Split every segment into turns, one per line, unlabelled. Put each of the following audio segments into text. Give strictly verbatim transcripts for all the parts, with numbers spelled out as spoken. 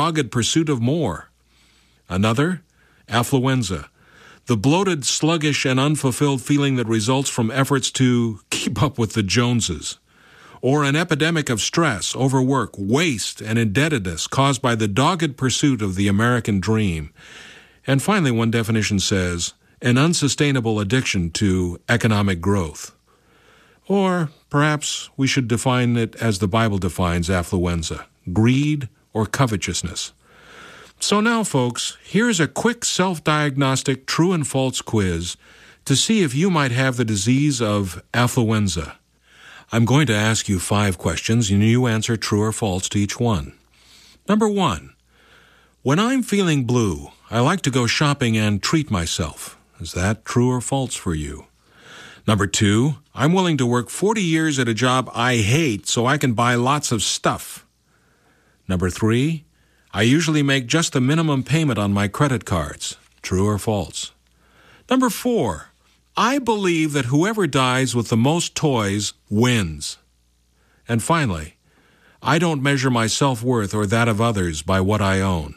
dogged pursuit of more. Another, affluenza, the bloated, sluggish, and unfulfilled feeling that results from efforts to keep up with the Joneses. Or an epidemic of stress, overwork, waste, and indebtedness caused by the dogged pursuit of the American dream. And finally, one definition says, an unsustainable addiction to economic growth. Or perhaps we should define it as the Bible defines affluenza, greed or covetousness. So now, folks, here's a quick self-diagnostic true and false quiz to see if you might have the disease of affluenza. I'm going to ask you five questions, and you answer true or false to each one. Number one, when I'm feeling blue, I like to go shopping and treat myself. Is that true or false for you? Number two, I'm willing to work forty years at a job I hate so I can buy lots of stuff. Number three, I usually make just the minimum payment on my credit cards. True or false? Number four, I believe that whoever dies with the most toys wins. And finally, I don't measure my self-worth or that of others by what I own.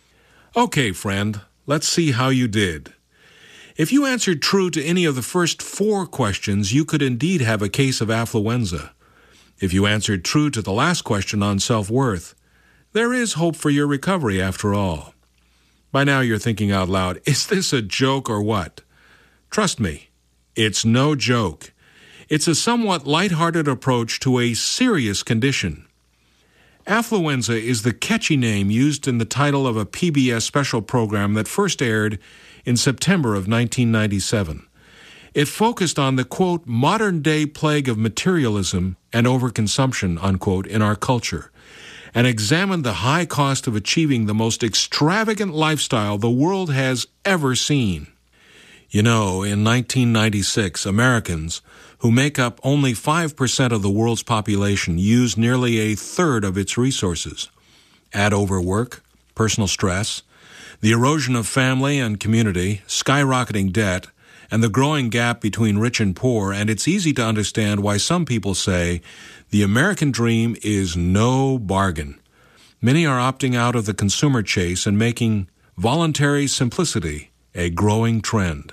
Okay, friend, let's see how you did. If you answered true to any of the first four questions, you could indeed have a case of affluenza. If you answered true to the last question on self-worth, there is hope for your recovery after all. By now you're thinking out loud, is this a joke or what? Trust me, it's no joke. It's a somewhat lighthearted approach to a serious condition. Affluenza is the catchy name used in the title of a P B S special program that first aired in September of nineteen ninety-seven. It focused on the, quote, modern-day plague of materialism and overconsumption, unquote, in our culture, and examined the high cost of achieving the most extravagant lifestyle the world has ever seen. You know, in nineteen ninety-six, Americans, who make up only five percent of the world's population, use nearly a third of its resources. Add overwork, personal stress, the erosion of family and community, skyrocketing debt, and the growing gap between rich and poor, and it's easy to understand why some people say the American dream is no bargain. Many are opting out of the consumer chase and making voluntary simplicity a growing trend.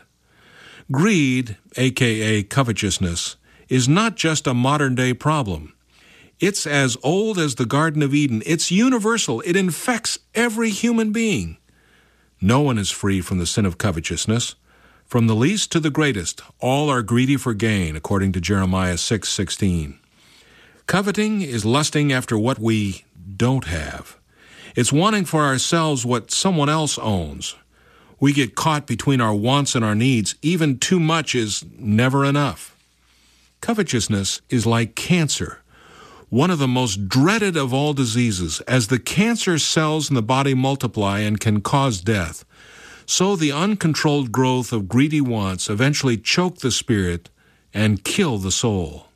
Greed, aka covetousness, is not just a modern-day problem. It's as old as the Garden of Eden. It's universal. It infects every human being. No one is free from the sin of covetousness. From the least to the greatest, all are greedy for gain, according to Jeremiah six sixteen. Coveting is lusting after what we don't have. It's wanting for ourselves what someone else owns. We get caught between our wants and our needs. Even too much is never enough. Covetousness is like cancer, one of the most dreaded of all diseases. As the cancer cells in the body multiply and can cause death, so the uncontrolled growth of greedy wants eventually choke the spirit and kill the soul.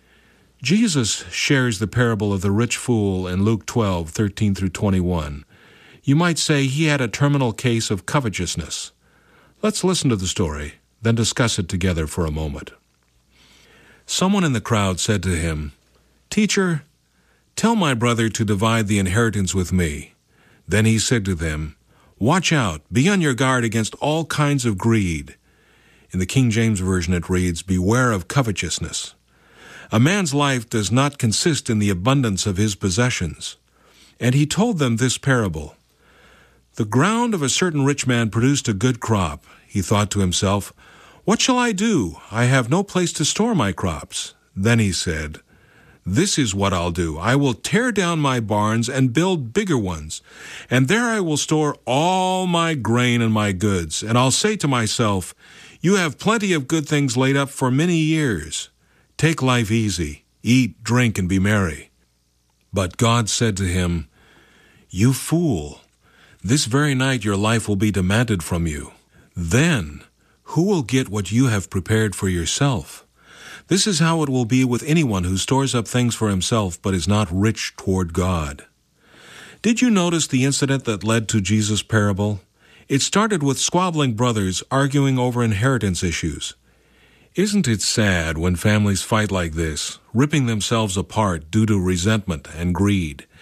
Jesus shares the parable of the rich fool in Luke twelve, thirteen through twenty-one. You might say he had a terminal case of covetousness. Let's listen to the story, then discuss it together for a moment. Someone in the crowd said to him, "Teacher, tell my brother to divide the inheritance with me." Then he said to them, "Watch out, be on your guard against all kinds of greed." In the King James Version it reads, "Beware of covetousness." A man's life does not consist in the abundance of his possessions. And he told them this parable. The ground of a certain rich man produced a good crop. He thought to himself, "What shall I do? I have no place to store my crops." Then he said, "This is what I'll do. I will tear down my barns and build bigger ones, and there I will store all my grain and my goods. And I'll say to myself, you have plenty of good things laid up for many years. Take life easy, eat, drink, and be merry." But God said to him, "You fool, this very night your life will be demanded from you. Then who will get what you have prepared for yourself? This is how it will be with anyone who stores up things for himself but is not rich toward God." Did you notice the incident that led to Jesus' parable? It started with squabbling brothers arguing over inheritance issues. Isn't it sad when families fight like this, ripping themselves apart due to resentment and greed?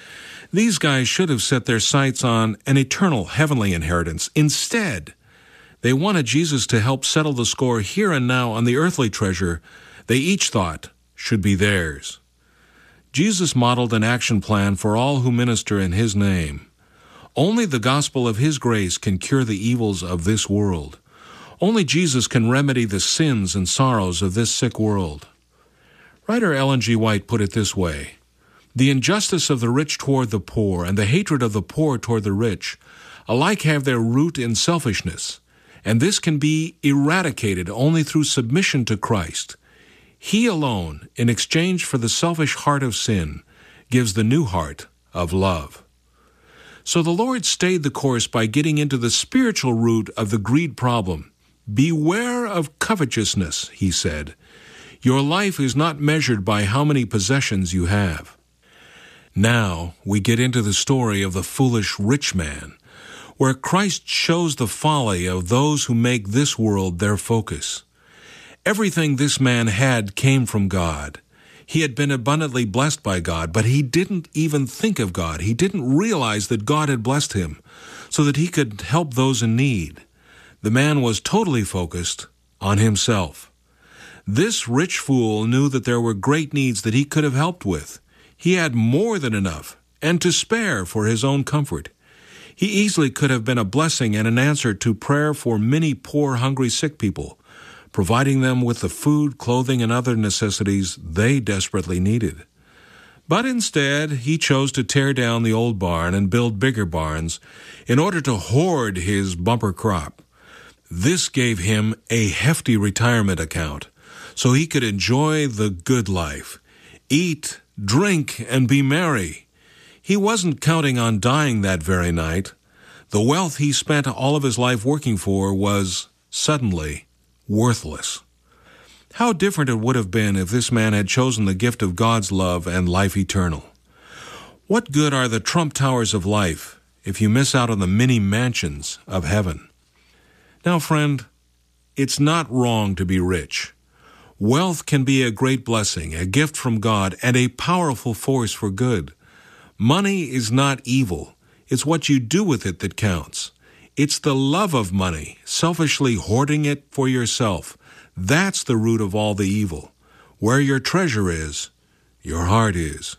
These guys should have set their sights on an eternal heavenly inheritance. Instead, they wanted Jesus to help settle the score here and now on the earthly treasure they each thought should be theirs. Jesus modeled an action plan for all who minister in His name. Only the gospel of His grace can cure the evils of this world. Only Jesus can remedy the sins and sorrows of this sick world. Writer Ellen G. White put it this way: "The injustice of the rich toward the poor and the hatred of the poor toward the rich alike have their root in selfishness, and this can be eradicated only through submission to Christ. He alone, in exchange for the selfish heart of sin, gives the new heart of love." So the Lord stayed the course by getting into the spiritual root of the greed problem. "Beware of covetousness," He said. "Your life is not measured by how many possessions you have." Now we get into the story of the foolish rich man, where Christ shows the folly of those who make this world their focus. Everything this man had came from God. He had been abundantly blessed by God, but he didn't even think of God. He didn't realize that God had blessed him so that he could help those in need. The man was totally focused on himself. This rich fool knew that there were great needs that he could have helped with. He had more than enough and to spare for his own comfort. He easily could have been a blessing and an answer to prayer for many poor, hungry, sick people, providing them with the food, clothing, and other necessities they desperately needed. But instead, he chose to tear down the old barn and build bigger barns in order to hoard his bumper crop. This gave him a hefty retirement account, so he could enjoy the good life, eat, drink, and be merry. He wasn't counting on dying that very night. The wealth he spent all of his life working for was suddenly worthless. How different it would have been if this man had chosen the gift of God's love and life eternal. What good are the Trump Towers of life if you miss out on the many mansions of heaven? Now, friend, it's not wrong to be rich. Wealth can be a great blessing, a gift from God, and a powerful force for good. Money is not evil. It's what you do with it that counts. It's the love of money, selfishly hoarding it for yourself. That's the root of all the evil. Where your treasure is, your heart is.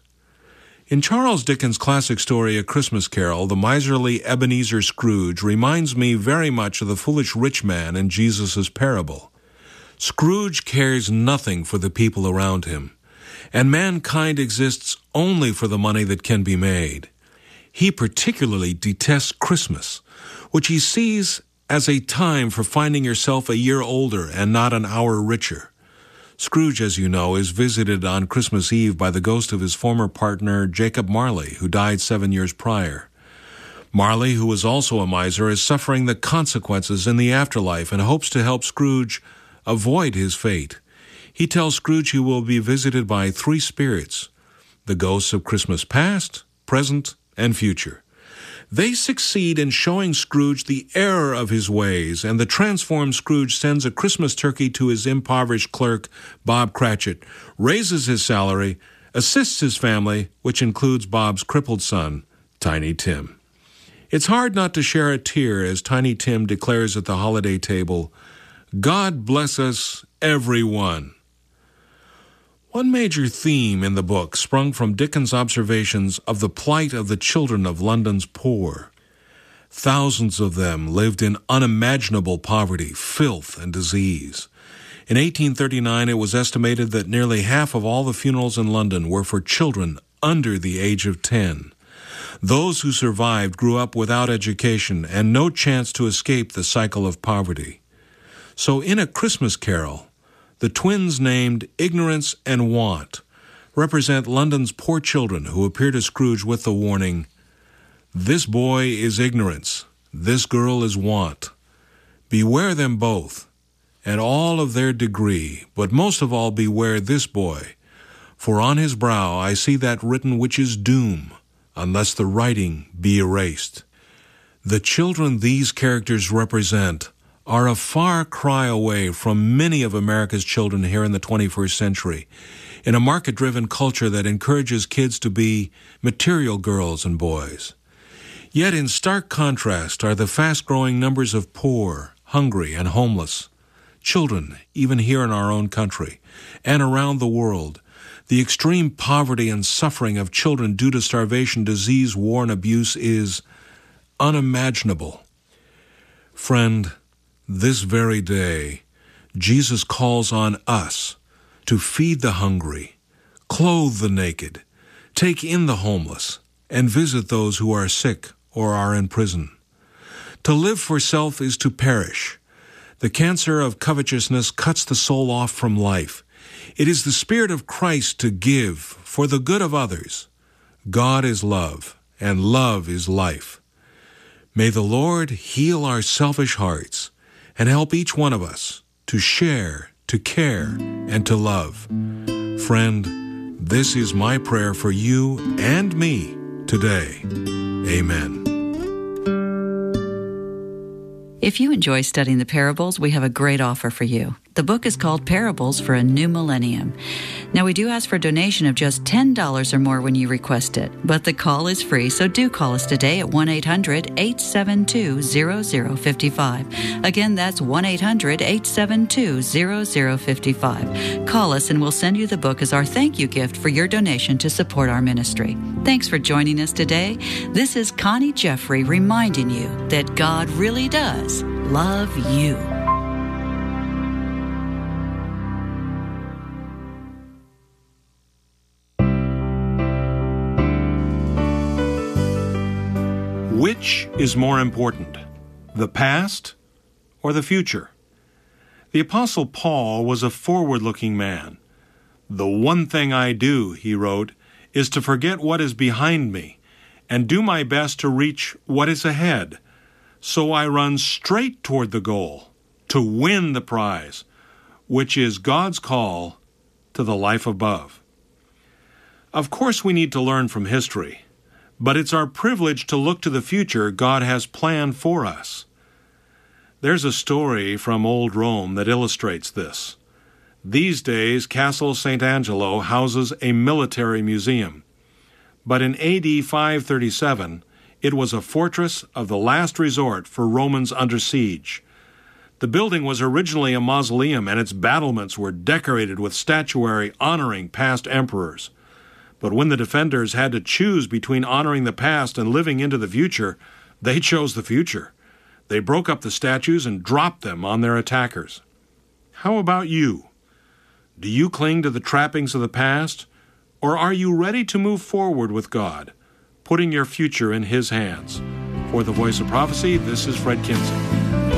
In Charles Dickens' classic story, A Christmas Carol, the miserly Ebenezer Scrooge reminds me very much of the foolish rich man in Jesus' parable. Scrooge cares nothing for the people around him, and mankind exists only for the money that can be made. He particularly detests Christmas, which he sees as a time for finding yourself a year older and not an hour richer. Scrooge, as you know, is visited on Christmas Eve by the ghost of his former partner, Jacob Marley, who died seven years prior. Marley, who was also a miser, is suffering the consequences in the afterlife and hopes to help Scrooge avoid his fate. He tells Scrooge he will be visited by three spirits, the ghosts of Christmas past, present, and future. They succeed in showing Scrooge the error of his ways, and the transformed Scrooge sends a Christmas turkey to his impoverished clerk, Bob Cratchit, raises his salary, assists his family, which includes Bob's crippled son, Tiny Tim. It's hard not to share a tear as Tiny Tim declares at the holiday table, "God bless us, everyone." One major theme in the book sprung from Dickens' observations of the plight of the children of London's poor. Thousands of them lived in unimaginable poverty, filth, and disease. In eighteen thirty-nine, it was estimated that nearly half of all the funerals in London were for children under the age of ten. Those who survived grew up without education and no chance to escape the cycle of poverty. So in A Christmas Carol, the twins named Ignorance and Want represent London's poor children who appear to Scrooge with the warning, "This boy is ignorance, this girl is want. Beware them both, and all of their degree, but most of all beware this boy, for on his brow I see that written which is doom, unless the writing be erased." The children these characters represent are a far cry away from many of America's children here in the twenty-first century. in a market-driven culture that encourages kids to be material girls and boys. Yet in stark contrast are the fast-growing numbers of poor, hungry, and homeless children, even here in our own country and around the world. The extreme poverty and suffering of children due to starvation, disease, war, and abuse is unimaginable. Friend, this very day, Jesus calls on us to feed the hungry, clothe the naked, take in the homeless, and visit those who are sick or are in prison. To live for self is to perish. The cancer of covetousness cuts the soul off from life. It is the Spirit of Christ to give for the good of others. God is love, and love is life. May the Lord heal our selfish hearts and help each one of us to share, to care, and to love. Friend, this is my prayer for you and me today. Amen.
If you enjoy studying the parables, we have a great offer for you. The book is called Parables for a New Millennium. Now, we do ask for a donation of just ten dollars or more when you request it, but the call is free, so do call us today at one eight hundred, eight seven two, zero zero five five. Again, that's one eight hundred, eight seven two, zero zero five five. Call us and we'll send you the book as our thank you gift for your donation to support our ministry. Thanks for joining us today. This is Connie Jeffrey reminding you that God really does love you.
Which is more important, the past or the future? The Apostle Paul was a forward-looking man. "The one thing I do," he wrote, "is to forget what is behind me and do my best to reach what is ahead. So I run straight toward the goal, to win the prize, which is God's call to the life above." Of course, we need to learn from history, but it's our privilege to look to the future God has planned for us. There's a story from old Rome that illustrates this. These days, Castle Sant'Angelo houses a military museum. But in A D five thirty-seven, it was a fortress of the last resort for Romans under siege. The building was originally a mausoleum, and its battlements were decorated with statuary honoring past emperors. But when the defenders had to choose between honoring the past and living into the future, they chose the future. They broke up the statues and dropped them on their attackers. How about you? Do you cling to the trappings of the past, or are you ready to move forward with God, putting your future in His hands? For the Voice of Prophecy, this is Fred Kinsey.